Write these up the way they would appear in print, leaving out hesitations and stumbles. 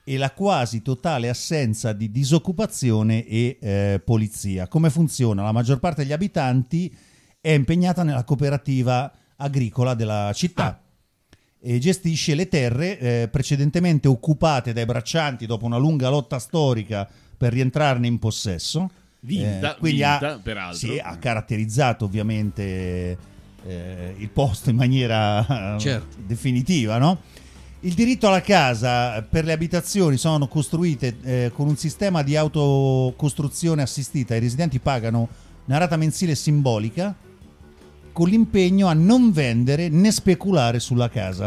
e la quasi totale assenza di disoccupazione e polizia. Come funziona? La maggior parte degli abitanti è impegnata nella cooperativa agricola della città e gestisce le terre precedentemente occupate dai braccianti dopo una lunga lotta storica per rientrarne in possesso. Quindi peraltro. Ha caratterizzato ovviamente il posto in maniera definitiva, no? Il diritto alla casa per le abitazioni sono costruite con un sistema di autocostruzione assistita. I residenti pagano una rata mensile simbolica con l'impegno a non vendere né speculare sulla casa.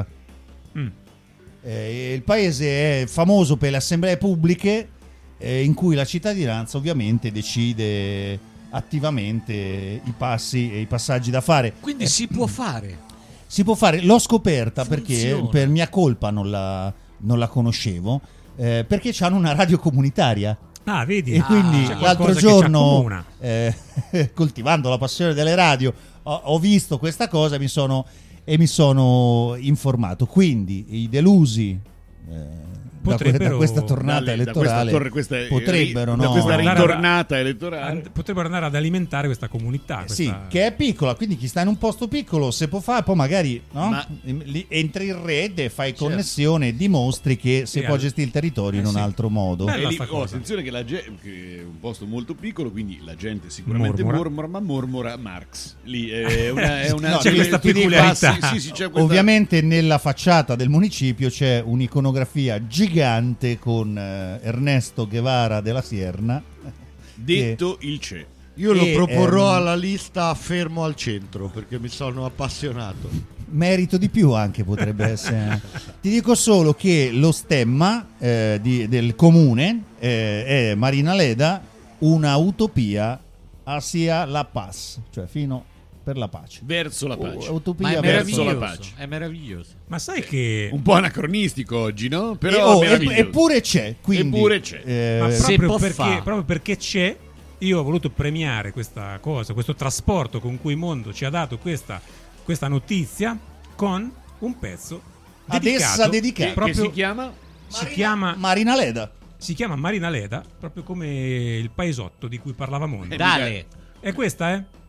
Il paese è famoso per le assemblee pubbliche in cui la cittadinanza ovviamente decide attivamente i passi e i passaggi da fare. Quindi si può fare. Si può fare, l'ho scoperta Funziona. perché per mia colpa non la conoscevo, perché c'hanno una radio comunitaria. Ah, vedi? E quindi c'è l'altro qualcosa che ci giorno, accomuna. coltivando la passione delle radio, ho visto questa cosa e mi sono informato. Quindi i delusi da questa tornata elettorale potrebbero da questa ritornata elettorale potrebbero andare ad alimentare questa comunità. Sì, che è piccola, quindi chi sta in un posto piccolo se può fare, poi magari entri in rete, fai connessione e dimostri che si può gestire il territorio in un altro modo. E lì, attenzione che che è un posto molto piccolo, quindi la gente sicuramente mormora Marx. Lì è una c'è questa peculiarità. C'è questa... Ovviamente nella facciata del municipio c'è un'iconografia gigante con Ernesto Guevara della Sierna, detto il CE. Io lo proporrò alla lista fermo al centro perché mi sono appassionato. Merito di più anche potrebbe essere. Ti dico solo che lo stemma del comune è Marina Leda, una utopia hacia la paz, cioè fino per la pace, verso la pace. Utopia verso la pace. È meraviglioso. Ma sai che un po' anacronistico oggi, no? Però eppure c'è, quindi eppure c'è. Ma proprio perché c'è, io ho voluto premiare questa cosa, questo trasporto con cui il mondo ci ha dato questa notizia con un pezzo dedicato che si chiama Marina Leda. Si chiama Marina Leda, proprio come il paesotto di cui parlava Monti. Dale. E questa è